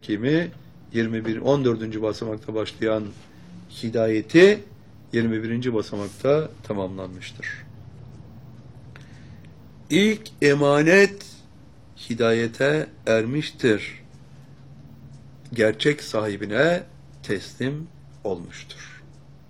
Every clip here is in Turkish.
Hakimi 14. basamakta başlayan hidayeti 21. basamakta tamamlanmıştır. İlk emanet hidayete ermiştir. Gerçek sahibine teslim olmuştur.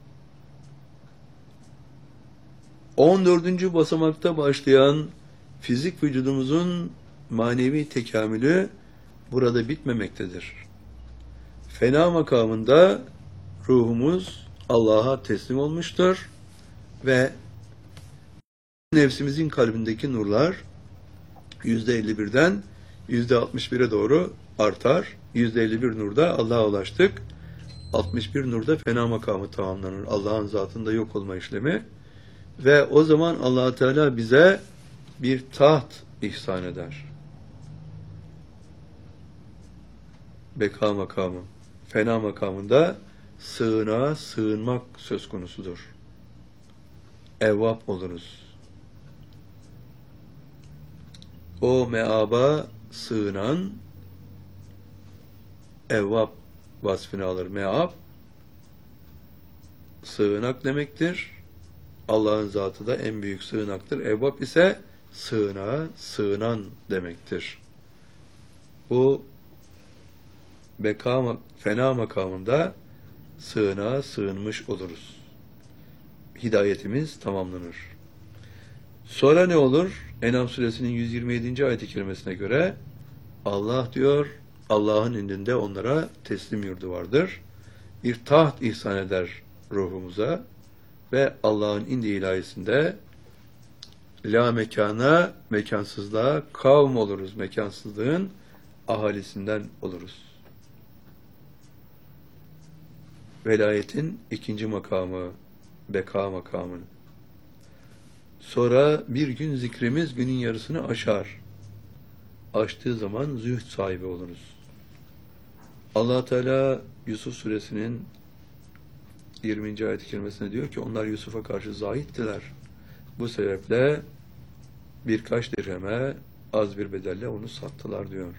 14. basamakta başlayan fizik vücudumuzun manevi tekamülü burada bitmemektedir. Fena makamında ruhumuz Allah'a teslim olmuştur ve nefsimizin kalbindeki nurlar %51'den %61'e doğru artar. %51 nurda Allah'a ulaştık. 61 nurda fena makamı tamamlanır. Allah'ın zatında yok olma işlemi. Ve o zaman Allah Teala bize bir taht ihsan eder. Beka makamı, fena makamında sığınağa sığınmak söz konusudur. Evvab oluruz. O meaba sığınan evvab vasfını alır. Meab sığınak demektir. Allah'ın zatı da en büyük sığınaktır. Evvab ise sığınağa sığınan demektir. Bu fena makamında sığınağa sığınmış oluruz. Hidayetimiz tamamlanır. Sonra ne olur? En'am suresinin 127. ayet-i kerimesine göre Allah diyor, Allah'ın indinde onlara teslim yurdu vardır. Bir taht ihsan eder ruhumuza ve Allah'ın indi ilahisinde la mekana, mekansızlığa kavm oluruz. Mekansızlığın ahalisinden oluruz. Velayetin ikinci makamı, beka makamı. Sonra bir gün zikrimiz günün yarısını aşar. Aştığı zaman zühd sahibi oluruz. Allah Teala Yusuf suresinin 20. ayet-i kerimesinde diyor ki onlar Yusuf'a karşı zahittiler. Bu sebeple birkaç dirheme az bir bedelle onu sattılar diyor.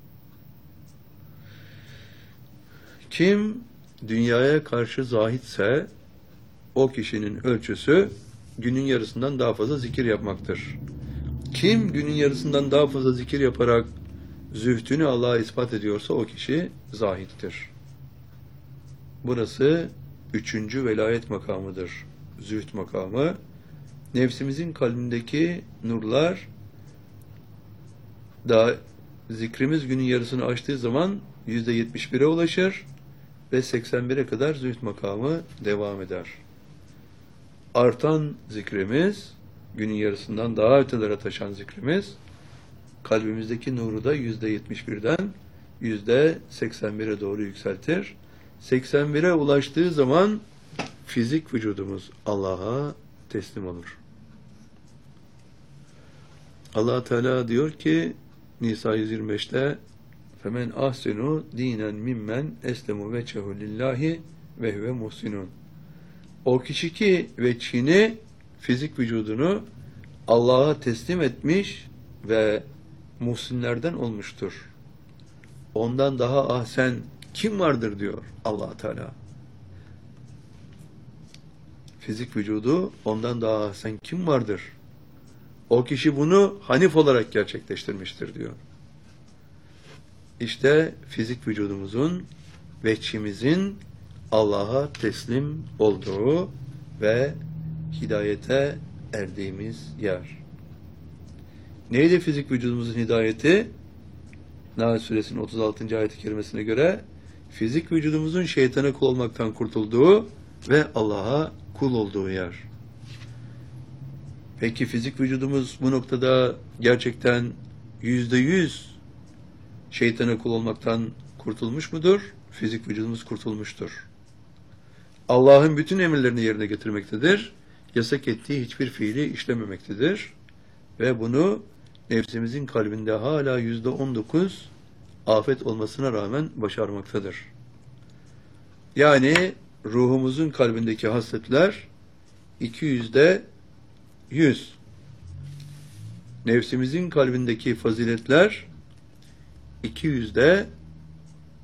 Kim dünyaya karşı zahitse o kişinin ölçüsü günün yarısından daha fazla zikir yapmaktır. Kim günün yarısından daha fazla zikir yaparak zühdünü Allah'a ispat ediyorsa o kişi zahittir. Burası 3. velayet makamıdır. Zühd makamı. Nefsimizin kalbindeki nurlar daha zikrimiz günün yarısını aştığı zaman %71'e ulaşır ve 81'e kadar zühd makamı devam eder. Artan zikrimiz, günün yarısından daha ötelere taşan zikrimiz, kalbimizdeki nuru da %71'den %81'e doğru yükseltir. 81'e ulaştığı zaman fizik vücudumuz Allah'a teslim olur. Allah Teala diyor ki Nisa 125'te femen ahsenu dinen mimmen eslemu veçhehu lillahi ve huve muhsinun. O kişi ki veçhini, fizik vücudunu Allah'a teslim etmiş ve muhsinlerden olmuştur. Ondan daha ahsen kim vardır diyor Allah Teala. Fizik vücudu ondan daha ahsen kim vardır? O kişi bunu hanif olarak gerçekleştirmiştir diyor. İşte fizik vücudumuzun, veçhimizin Allah'a teslim olduğu ve hidayete erdiğimiz yer. Neydi fizik vücudumuzun hidayeti? Nahl suresinin 36. ayet-i kerimesine göre fizik vücudumuzun şeytana kul olmaktan kurtulduğu ve Allah'a kul olduğu yer. Peki fizik vücudumuz bu noktada gerçekten %100 şeytana kul olmaktan kurtulmuş mudur? Fizik vücudumuz kurtulmuştur. Allah'ın bütün emirlerini yerine getirmektedir. Yasak ettiği hiçbir fiili işlememektedir. Ve bunu nefsimizin kalbinde hala %19 afet olmasına rağmen başarmaktadır. Yani ruhumuzun kalbindeki hasletler 200'de 100. Nefsimizin kalbindeki faziletler 200'de